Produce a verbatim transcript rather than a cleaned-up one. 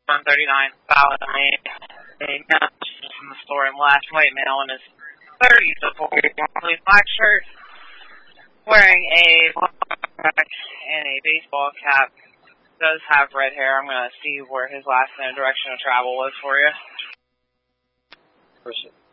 one thirty-nine followed me a message from the store in last white male in his thirties to forty, black shirt, wearing a black and a baseball cap. Does have red hair. I'm going to see where his last known direction of travel was for you. Appreciate it.